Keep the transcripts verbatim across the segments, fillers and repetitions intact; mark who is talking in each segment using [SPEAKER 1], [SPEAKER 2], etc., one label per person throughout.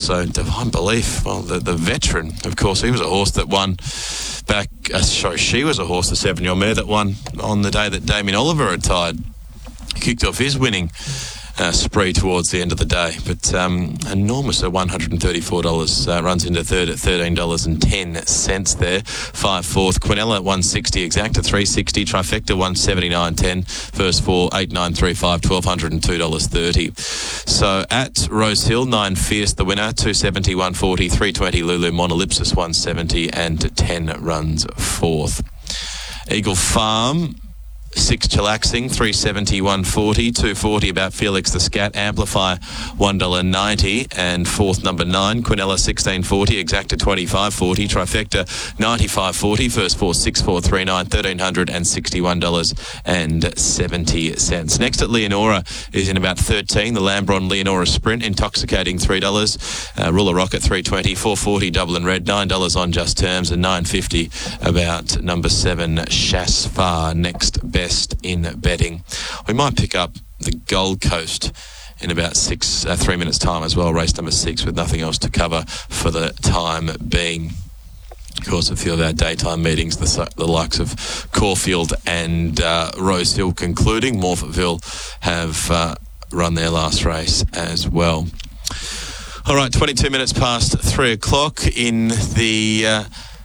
[SPEAKER 1] also Divine Belief. Well, the, the veteran, of course, he was a horse that won back, uh, sorry, she was a horse, the seven-year-old mare that won on the day that Damien Oliver retired. He kicked off his winning Uh, spree towards the end of the day, but um, enormous at one hundred thirty-four dollars, uh, runs into third at thirteen dollars and ten cents there. Five fourth, Quinella at one sixty, Exacta three sixty, Trifecta one seventy-nine ten, first four eight nine three five, one thousand two hundred two dollars thirty. So at Rose Hill, nine Fierce the winner, two seventy, one forty, three twenty Lulu Monolipsis one seventy, and ten runs fourth. Eagle Farm, six Chillaxing, three seventy, one forty, two forty about Felix the Scat, Amplifier one dollar ninety, and fourth number nine, Quinella sixteen forty, Exacta twenty-five forty, Trifecta ninety-five forty, first four six four three nine, one thousand three hundred sixty-one dollars seventy. Next at Leonora is in about thirteen, the Lambron Leonora Sprint, Intoxicating three dollars, uh, Ruler Rocket three twenty, four forty Double and Red, nine dollars on Just Terms, and nine fifty about number seven Shasfar, next best in betting. We might pick up the Gold Coast in about six, uh, three minutes time as well, race number six, with nothing else to cover for the time being. Of course, a few of our daytime meetings, the, the likes of Caulfield and uh, Rose Hill concluding. Morphettville have uh, run their last race as well. All right, twenty-two minutes past three o'clock in the uh,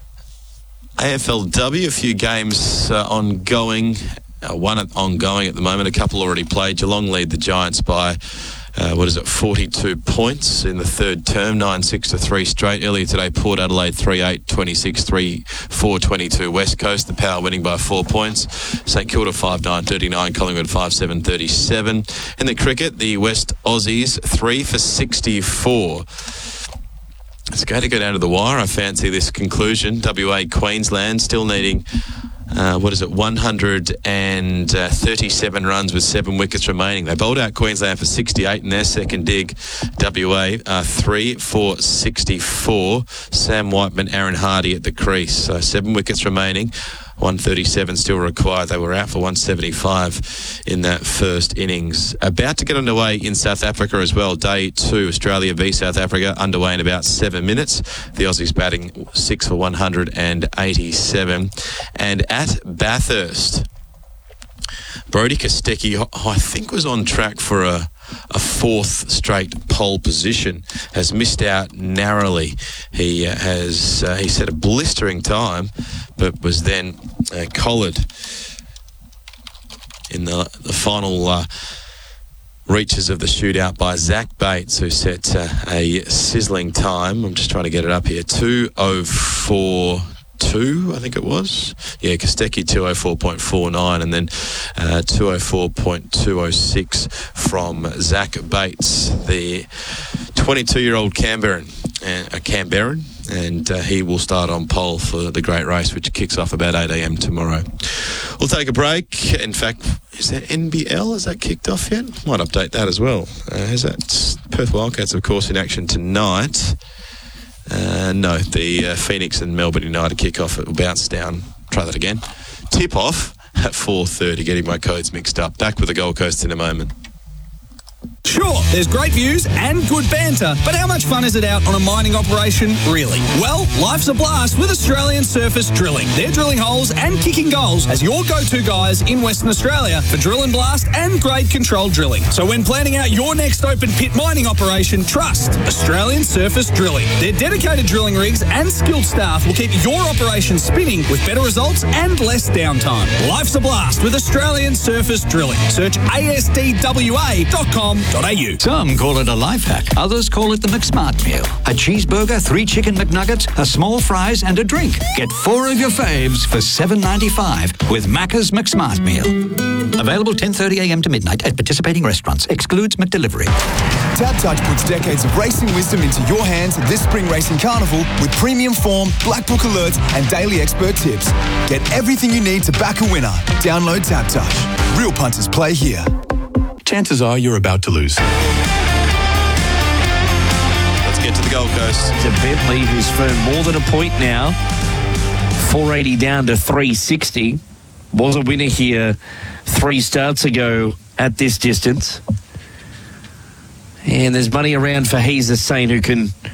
[SPEAKER 1] A F L W. A few games uh, ongoing. Uh, one ongoing at the moment, a couple already played. Geelong lead the Giants by, uh, what is it, forty-two points in the third term, nine six to three straight. Earlier today, Port Adelaide three eight, twenty-six three, four twenty-two West Coast. The Power winning by four points. St Kilda five nine, thirty-nine, Collingwood five seven, thirty-seven. In the cricket, the West Aussies three for sixty-four. It's going to go down to the wire. I fancy this conclusion. W A Queensland still needing, uh, what is it, one hundred thirty-seven runs with seven wickets remaining. They bowled out Queensland for sixty-eight in their second dig. W A uh, three for sixty-four. Sam Whiteman, Aaron Hardy at the crease. So seven wickets remaining. one thirty-seven still required. They were out for one seventy-five in that first innings. About to get underway in South Africa as well. Day two, Australia v South Africa, underway in about seven minutes. The Aussies batting six for one hundred eighty-seven. And at Bathurst, Brody Kostecki, I think, was on track for a a fourth straight pole position, has missed out narrowly. He uh, has uh, he set a blistering time, but was then uh, collared in the, the final uh, reaches of the shootout by Zach Bates, who set uh, a sizzling time. I'm just trying to get it up here. two oh four two, I think it was. Yeah, Kostecki two oh four point four nine, and then uh, two oh four point two oh six from Zach Bates, the twenty-two-year-old Canberran, uh, a Canberran, and uh, he will start on pole for the great race, which kicks off about eight a.m. tomorrow. We'll take a break. In fact, is there N B L? Has that kicked off yet? Might update that as well. Uh, is that Perth Wildcats, of course, in action tonight? Uh, no, the uh, Phoenix and Melbourne United kick-off. It will bounce down. Try that again. Tip-off at four thirty, getting my codes mixed up. Back with the Gold Coast in a moment.
[SPEAKER 2] Sure, there's great views and good banter, but how much fun is it out on a mining operation, really? Well, life's a blast with Australian Surface Drilling. They're drilling holes and kicking goals as your go-to guys in Western Australia for drill and blast and grade control drilling. So when planning out your next open pit mining operation, trust Australian Surface Drilling. Their dedicated drilling rigs and skilled staff will keep your operation spinning with better results and less downtime. Life's a blast with Australian Surface Drilling. Search A S D W A dot com dot A U.
[SPEAKER 3] Some call it a life hack. Others call it the McSmart meal. A cheeseburger, three chicken McNuggets, a small fries, and a drink. Get four of your faves for seven ninety-five with Macca's McSmart meal. Available ten thirty a.m. to midnight at participating restaurants. Excludes McDelivery.
[SPEAKER 4] TABtouch puts decades of racing wisdom into your hands this spring racing carnival with premium form, black book alerts, and daily expert tips. Get everything you need to back a winner. Download TABtouch. Real punters play here.
[SPEAKER 5] Chances are you're about to lose.
[SPEAKER 1] Let's get to the Gold Coast.
[SPEAKER 6] To Bentley, who's firmed more than a point now. four eighty down to three sixty. Was a winner here three starts ago at this distance. And there's money around for He's a Saint, who can